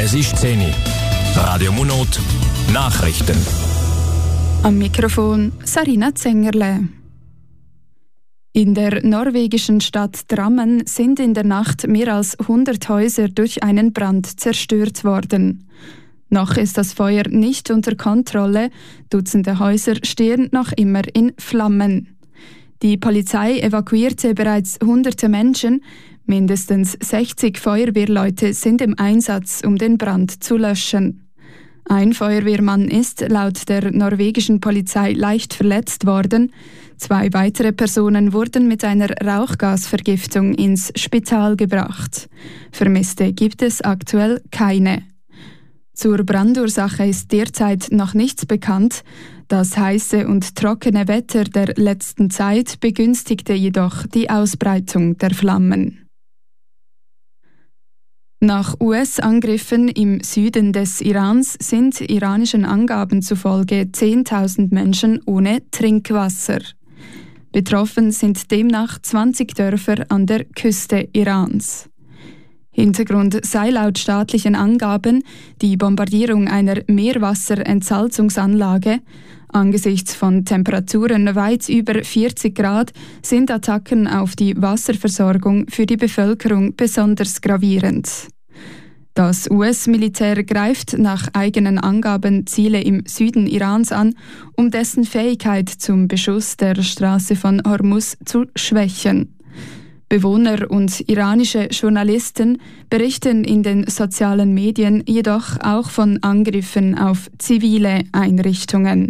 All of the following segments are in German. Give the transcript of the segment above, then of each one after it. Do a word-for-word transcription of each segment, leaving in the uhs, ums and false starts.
Es ist zehn Uhr. Radio Munot Nachrichten. Am Mikrofon Sarina Zengerle. In der norwegischen Stadt Drammen sind in der Nacht mehr als hundert Häuser durch einen Brand zerstört worden. Noch ist das Feuer nicht unter Kontrolle, Dutzende Häuser stehen noch immer in Flammen. Die Polizei evakuierte bereits hunderte Menschen, mindestens sechzig Feuerwehrleute sind im Einsatz, um den Brand zu löschen. Ein Feuerwehrmann ist laut der norwegischen Polizei leicht verletzt worden. Zwei weitere Personen wurden mit einer Rauchgasvergiftung ins Spital gebracht. Vermisste gibt es aktuell keine. Zur Brandursache ist derzeit noch nichts bekannt. Das heiße und trockene Wetter der letzten Zeit begünstigte jedoch die Ausbreitung der Flammen. Nach U S-Angriffen im Süden des Irans sind iranischen Angaben zufolge zehntausend Menschen ohne Trinkwasser. Betroffen sind demnach zwanzig Dörfer an der Küste Irans. Hintergrund sei laut staatlichen Angaben die Bombardierung einer Meerwasserentsalzungsanlage. Angesichts von Temperaturen weit über vierzig Grad sind Attacken auf die Wasserversorgung für die Bevölkerung besonders gravierend. Das U S-Militär greift nach eigenen Angaben Ziele im Süden Irans an, um dessen Fähigkeit zum Beschuss der Straße von Hormuz zu schwächen. Bewohner und iranische Journalisten berichten in den sozialen Medien jedoch auch von Angriffen auf zivile Einrichtungen.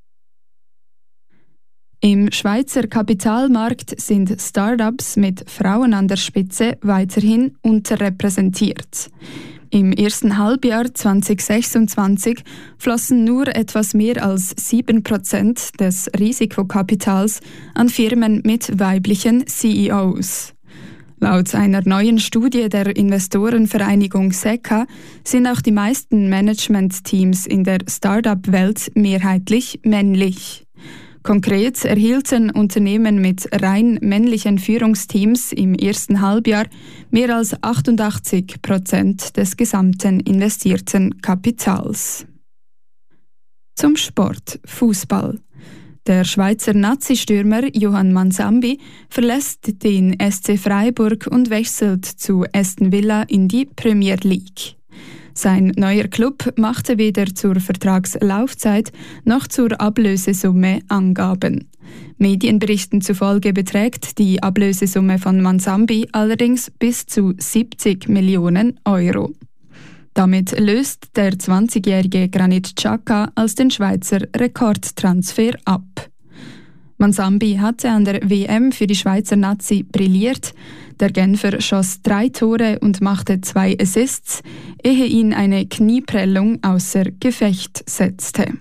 Im Schweizer Kapitalmarkt sind Start-ups mit Frauen an der Spitze weiterhin unterrepräsentiert. Im ersten Halbjahr zwanzig sechsundzwanzig flossen nur etwas mehr als sieben Prozent des Risikokapitals an Firmen mit weiblichen C E Os. Laut einer neuen Studie der Investorenvereinigung S E C A sind auch die meisten Managementteams in der Start-up-Welt mehrheitlich männlich. Konkret erhielten Unternehmen mit rein männlichen Führungsteams im ersten Halbjahr mehr als achtundachtzig Prozent des gesamten investierten Kapitals. Zum Sport: Fußball. Der Schweizer Nazi-Stürmer Johann Mansambi verlässt den S C Freiburg und wechselt zu Aston Villa in die Premier League. Sein neuer Club machte weder zur Vertragslaufzeit noch zur Ablösesumme Angaben. Medienberichten zufolge beträgt die Ablösesumme von Mansambi allerdings bis zu siebzig Millionen Euro. Damit löst der zwanzigjährige Granit Xhaka als den Schweizer Rekordtransfer ab. Mansambi hatte an der W M für die Schweizer Nazi brilliert. Der Genfer schoss drei Tore und machte zwei Assists, ehe ihn eine Knieprellung außer Gefecht setzte.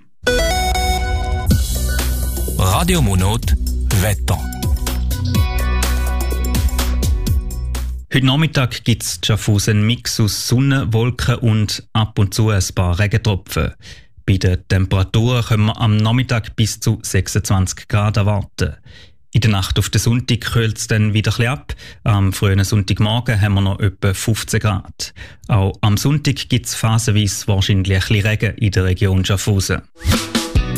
Radio Munot Wetter. Heute Nachmittag gibt es einen Mix aus Sonne, Wolken und ab und zu ein paar Regentropfen. Bei den Temperaturen können wir am Nachmittag bis zu sechsundzwanzig Grad erwarten. In der Nacht auf den Sonntag kühlt es dann wieder ein bisschen ab. Am frühen Sonntagmorgen haben wir noch etwa fünfzehn Grad. Auch am Sonntag gibt es phasenweise wahrscheinlich ein bisschen Regen in der Region Schaffhausen.